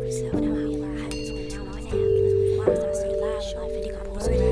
When I realized when I was after, I started live, 50 couples.